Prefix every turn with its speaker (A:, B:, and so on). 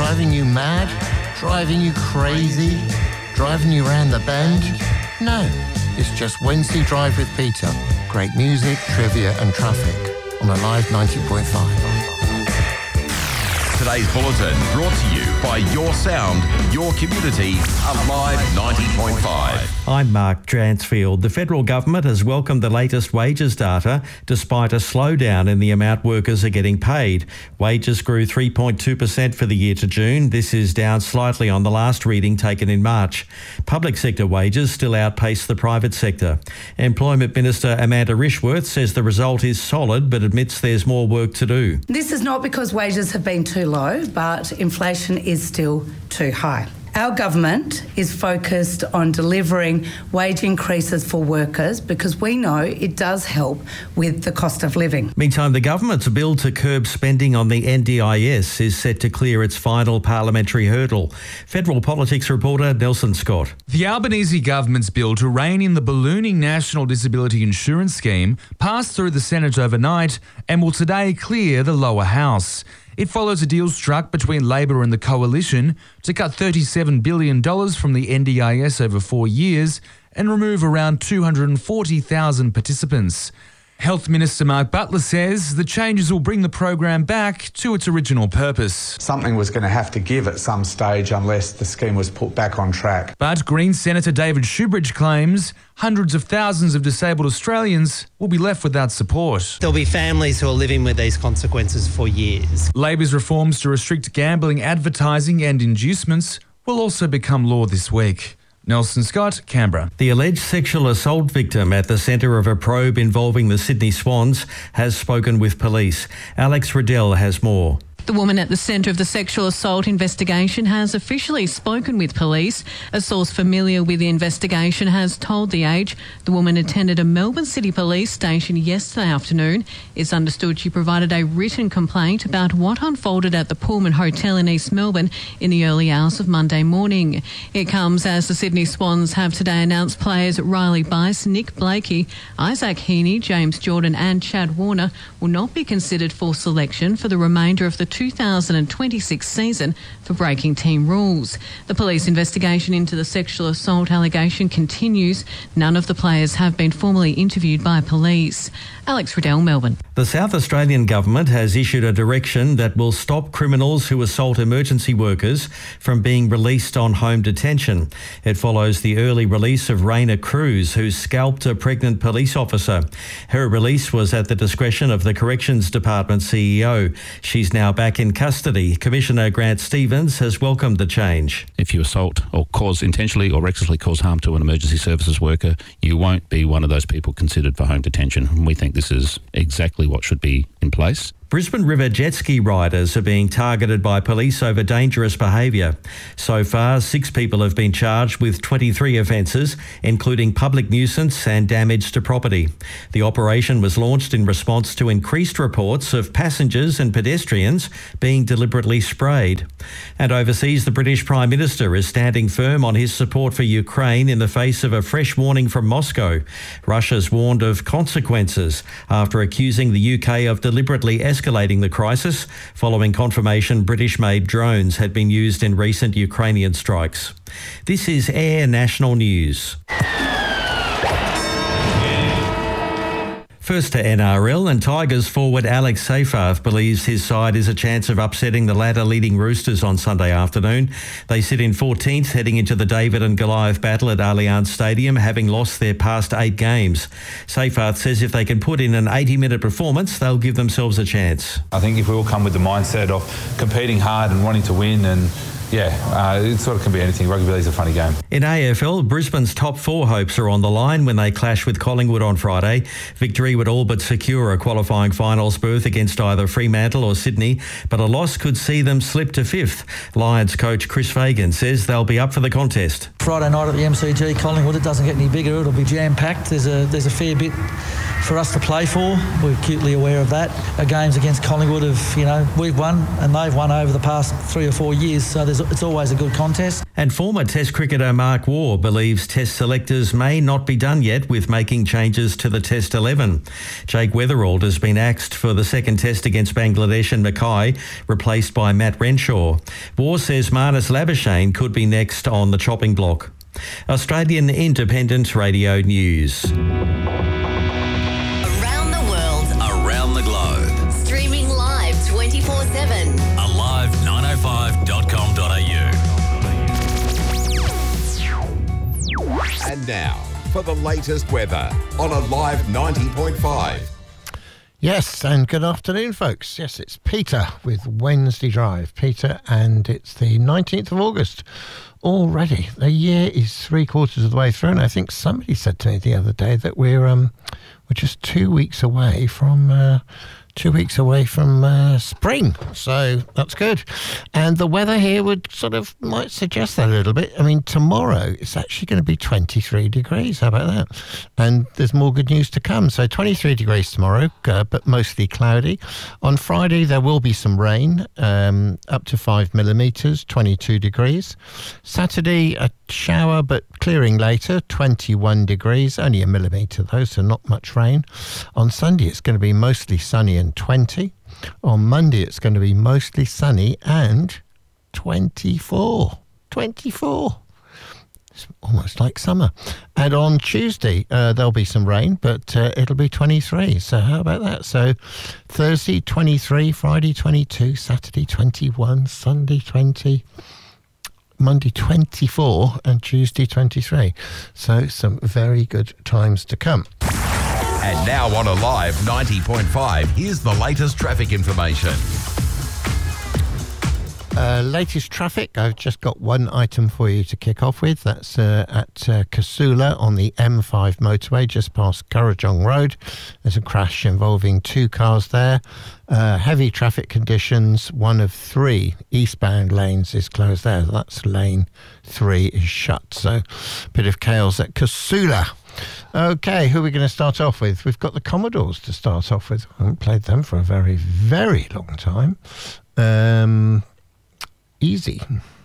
A: driving you mad? Driving you crazy? Driving you around the bend? No, it's just Wednesday Drive with Peter. Great music, trivia and traffic on Alive 90.5.
B: Today's bulletin brought to you by Your Sound, Your Community, Alive 90.5.
C: I'm Mark Dransfield. The federal government has welcomed the latest wages data despite a slowdown in the amount workers are getting paid. Wages grew 3.2% for the year to June. This is down slightly on the last reading taken in March. Public sector wages still outpace the private sector. Employment Minister Amanda Rishworth says the result is solid but admits there's more work to do.
D: This is not because wages have been too low, but inflation is still too high. Our government is focused on delivering wage increases for workers because we know it does help with the cost of living.
C: Meantime, the government's bill to curb spending on the NDIS is set to clear its final parliamentary hurdle. Federal politics reporter Nelson Scott.
E: The Albanese government's bill to rein in the ballooning National Disability Insurance Scheme passed through the Senate overnight and will today clear the lower house. It follows a deal struck between Labor and the Coalition to cut $37 billion from the NDIS over 4 years and remove around 240,000 participants. Health Minister Mark Butler says the changes will bring the program back to its original purpose.
F: Something was going to have to give at some stage unless the scheme was put back on track.
E: But Green Senator David Shoebridge claims hundreds of thousands of disabled Australians will be left without support.
G: There'll be families who are living with these consequences for years.
E: Labor's reforms to restrict gambling, advertising and inducements will also become law this week. Nelson Scott, Canberra.
C: The alleged sexual assault victim at the centre of a probe involving the Sydney Swans has spoken with police. Alex Riddell has more.
H: The woman at the centre of the sexual assault investigation has officially spoken with police. A source familiar with the investigation has told The Age the woman attended a Melbourne City Police station yesterday afternoon. It's understood she provided a written complaint about what unfolded at the Pullman Hotel in East Melbourne in the early hours of Monday morning. It comes as the Sydney Swans have today announced players Riley Bice, Nick Blakey, Isaac Heaney, James Jordan and Chad Warner will not be considered for selection for the remainder of the 2026 season for breaking team rules. The police investigation into the sexual assault allegation continues. None of the players have been formally interviewed by police. Alex Riddell, Melbourne.
C: The South Australian government has issued a direction that will stop criminals who assault emergency workers from being released on home detention. It follows the early release of Raina Cruz, who scalped a pregnant police officer. Her release was at the discretion of the Corrections Department CEO. She's now back in custody. Commissioner Grant Stevens has welcomed the change.
I: If you assault or intentionally or recklessly cause harm to an emergency services worker, you won't be one of those people considered for home detention. We think this is exactly what should be in place.
C: Brisbane River jet ski riders are being targeted by police over dangerous behaviour. So far, 6 people have been charged with 23 offences, including public nuisance and damage to property. The operation was launched in response to increased reports of passengers and pedestrians being deliberately sprayed. And overseas, the British Prime Minister is standing firm on his support for Ukraine in the face of a fresh warning from Moscow. Russia's warned of consequences after accusing the UK of deliberately escalating the crisis following confirmation British-made drones had been used in recent Ukrainian strikes. This is Air National News. First to NRL, and Tigers forward Alex Seyfarth believes his side is a chance of upsetting the ladder-leading Roosters on Sunday afternoon. They sit in 14th heading into the David and Goliath battle at Allianz Stadium, having lost their past 8 games. Seyfarth says if they can put in an 80-minute performance, they'll give themselves a chance.
J: I think if we all come with the mindset of competing hard and wanting to win and it sort of can be anything. Rugby league's a funny game.
C: In AFL, Brisbane's top 4 hopes are on the line when they clash with Collingwood on Friday. Victory would all but secure a qualifying finals berth against either Fremantle or Sydney, but a loss could see them slip to 5th. Lions coach Chris Fagan says they'll be up for the contest.
K: Friday night at the MCG, Collingwood, it doesn't get any bigger. It'll be jam-packed. There's a fair bit for us to play for. We're acutely aware of that. Our games against Collingwood we've won and they've won over the past 3 or 4 years, so there's it's always a good contest.
C: And former Test cricketer Mark Waugh believes Test selectors may not be done yet with making changes to the Test 11. Jake Weatherald has been axed for the second Test against Bangladesh and Mackay, replaced by Matt Renshaw. Waugh says Marnus Labuschagne could be next on the chopping block. Australian Independent Radio News.
L: Around the world.
B: Around the globe.
L: Streaming live 24/7.
B: Alive905.com.au. And now for the latest weather on Alive 90.5.
A: Yes, and good afternoon, folks. Yes, it's Peter with Wednesday Drive. Peter, and it's the 19th of August already. The year is 3/4 of the way through, and I think somebody said to me the other day that we're just 2 weeks away from spring, so that's good. And the weather here might suggest that a little bit. I mean, tomorrow it's actually going to be 23 degrees. How about that? And there's more good news to come. So 23 degrees tomorrow, but mostly cloudy. On Friday there will be some rain, up to 5 millimetres, 22 degrees. Saturday a shower, but clearing later, 21 degrees, only a millimetre though, so not much rain. On Sunday it's going to be mostly sunny and 20. On Monday it's going to be mostly sunny and 24. It's almost like summer. And on Tuesday there'll be some rain, but it'll be 23. So how about that? So Thursday 23, Friday 22, Saturday 21, Sunday 20, Monday 24 and Tuesday 23. So some very good times to come.
B: And now on Alive 90.5, here's the latest traffic information.
A: Latest traffic, I've just got one item for you to kick off with. That's at Casula on the M5 motorway, just past Currajong Road. There's a crash involving two cars there. Heavy traffic conditions. One of three eastbound lanes is closed there. That's lane 3 is shut. So a bit of chaos at Casula. Okay, who are we going to start off with? We've got the Commodores to start off with. I haven't played them for a very, very long time. Easy.